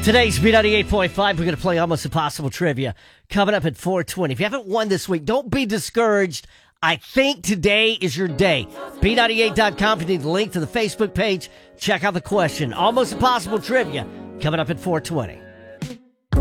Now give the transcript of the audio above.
Today's B98.5, we're going to play Almost Impossible Trivia coming up at 4:20. If you haven't won this week, don't be discouraged. I think today is your day. B98.com, if you need the link to the Facebook page, check out the question. Almost Impossible Trivia coming up at 4:20.